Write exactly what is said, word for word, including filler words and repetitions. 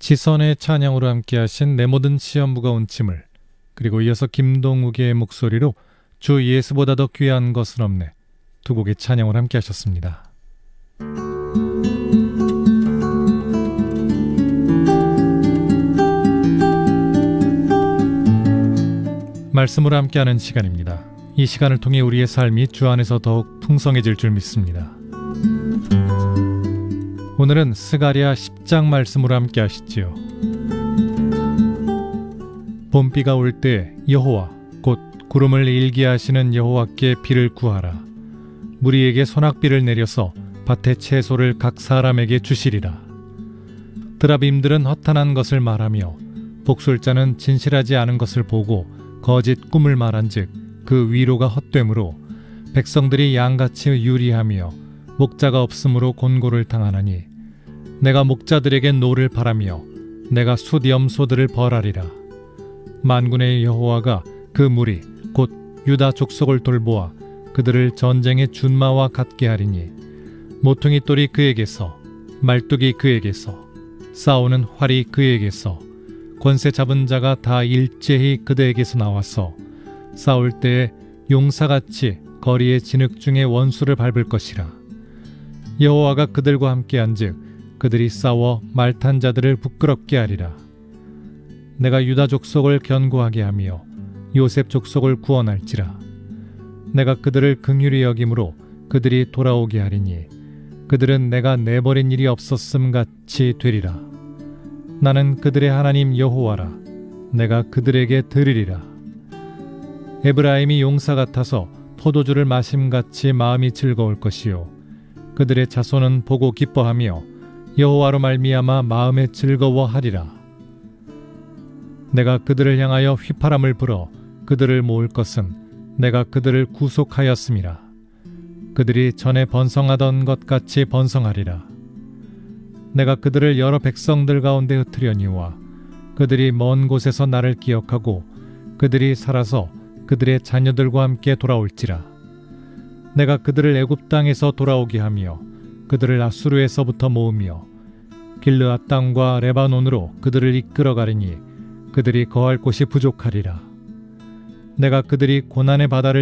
지선의 찬양으로 함께하신 내 모든 시험 무거운 짐을, 그리고 이어서 김동욱의 목소리로 주 예수보다 더 귀한 것은 없네, 두 곡의 찬양을 함께하셨습니다. 말씀으로 함께하는 시간입니다. 이 시간을 통해 우리의 삶이 주 안에서 더욱 풍성해질 줄 믿습니다. 오늘은 스가랴 십 장 말씀으로 함께 하시지요. 봄비가 올 때 여호와 곧 구름을 일게 하시는 여호와께 비를 구하라. 무리에게 소낙비를 내려서 밭의 채소를 각 사람에게 주시리라. 드라빔들은 허탄한 것을 말하며 복술자는 진실하지 않은 것을 보고 거짓 꿈을 말한즉 그 위로가 헛되므로 백성들이 양같이 유리하며 목자가 없으므로 곤고를 당하나니 내가 목자들에게 노를 바라며 내가 숫염소들을 벌하리라. 만군의 여호와가 그 무리 곧 유다 족속을 돌보아 그들을 전쟁의 준마와 같게 하리니 모퉁이 돌이 그에게서, 말뚝이 그에게서, 싸우는 활이 그에게서, 권세 잡은 자가 다 일제히 그들에게서 나와서 싸울 때에 용사같이 거리의 진흙 중에 원수를 밟을 것이라. 여호와가 그들과 함께한즉 그들이 싸워 말탄 자들을 부끄럽게 하리라. 내가 유다 족속을 견고하게 하며 요셉 족속을 구원할지라. 내가 그들을 긍휼히 여김으로 그들이 돌아오게 하리니 그들은 내가 내버린 일이 없었음 같이 되리라. 나는 그들의 하나님 여호와라. 내가 그들에게 들으리라. 에브라임이 용사 같아서 포도주를 마심같이 마음이 즐거울 것이요 그들의 자손은 보고 기뻐하며 여호와로 말미암아 마음에 즐거워하리라. 내가 그들을 향하여 휘파람을 불어 그들을 모을 것은 내가 그들을 구속하였음이라. 그들이 전에 번성하던 것 같이 번성하리라. 내가 그들을 여러 백성들 가운데 흩으려니와 그들이 먼 곳에서 나를 기억하고 그들이 살아서 그들의 자녀들과 함께 돌아올지라. 내가 그들을 애굽 땅에서 돌아오게 하며 그들을 아수르에서부터 모으며 길르앗 땅과 레바논으로 그들을 이끌어 가리니 그들이 거할 곳이 부족하리라. 내가 그들이 고난의 바다를